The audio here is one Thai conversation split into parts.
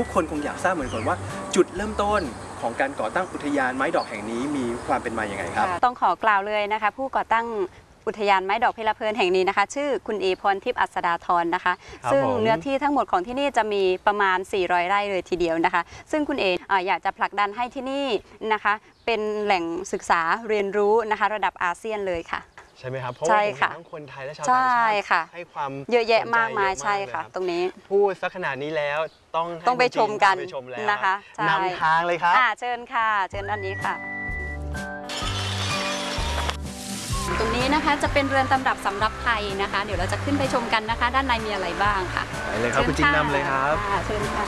ทุกคนคงอยากทราบเหมือนกันว่าจุดเริ่มต้นของการก่อตั้งอุทยานไม้ดอกแห่งนี้มีความเป็นมาอย่างไงครับต้องขอกล่าวเลยนะคะผู้ก่อตั้งอุทยานไม้ดอกเพลเพลินแห่งนี้นะคะชื่อคุณเอพรทิพย์อัศดาธรนะคะซึ่งเนื้อที่ทั้งหมดของที่นี่จะมีประมาณ400 ไร่เลยทีเดียวนะคะซึ่งคุณเออยากจะผลักดันให้ที่นี่นะคะเป็นแหล่งศึกษาเรียนรู้นะคะระดับอาเซียนเลยค่ะใช่ไหมครับเพราะว่าทั้งคนไทยและชาวต่างชาติให้ความเยอะแยะมากมายใช่ค่ะตรงนี้พูดสักขนาดนี้แล้วต้องไปชมกันนะคะนำทางเลยครับเชิญค่ะเชิญด้านนี้ค่ะตรงนี้นะคะจะเป็นเรือนตำรับสำรับไทยนะคะเดี๋ยวเราจะขึ้นไปชมกันนะคะด้านในมีอะไรบ้างค่ะไปเลยครับคุณจิ๊กนำเลยครับเชิญค่ะ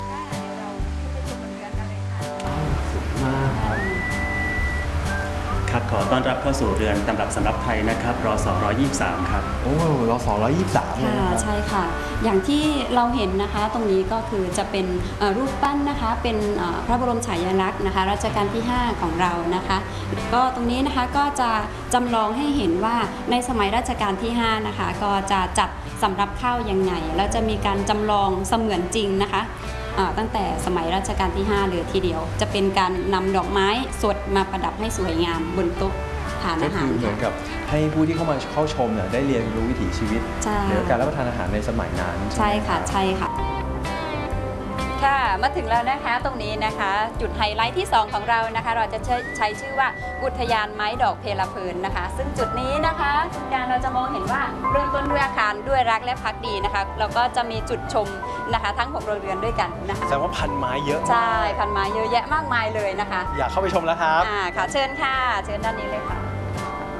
ครับขอต้อนรับเข้าสู่เรือนตำรับสำรับไทยนะครับรศ123ครับโอ้รศ123เลยค่ะใช่ค่ะอย่างที่เราเห็นนะคะตรงนี้ก็คือจะเป็นรูปปั้นนะคะเป็นพระบรมฉายาลักษณ์นะคะรัชกาลที่5ของเรานะคะก็ตรงนี้นะคะก็จะจำลองให้เห็นว่าในสมัยรัชกาลที่5นะคะก็จะจัดสำรับข้าวยังไงแล้วจะมีการจำลองเสมือนจริงนะคะตั้งแต่สมัยรัชกาลที่5เลยทีเดียวจะเป็นการนำดอกไม้สดมาประดับให้สวยงามบนโต๊ะทานอาหารก็คือเหมือนกับให้ผู้ที่เข้ามาเข้าชมเนี่ยได้เรียนรู้วิถีชีวิตเกี่ยวกับการรับประทานอาหารในสมัยนั้นใช่ค่ะใช่ค่ะค่ะมาถึงแล้วนะคะตรงนี้นะคะจุดไฮไลท์ที่2ของเรานะคะเราจะใช้ชื่อว่าอุทยานไม้ดอกเพลเพลินนะคะซึ่งจุดนี้นะคะการเราจะมองเห็นว่าเริ่มต้นด้วยอาคารด้วยรักและภักดีนะคะแล้วก็จะมีจุดชมนะคะทั้ง6โรงเรือนด้วยกันนะคะแสดงว่าพันไม้เยอะใช่พันไม้เยอะแยะมากมายเลยนะคะอยากเข้าไปชมแล้วครับค่ะเชิญค่ะเชิญด้านนี้เลยค่ะ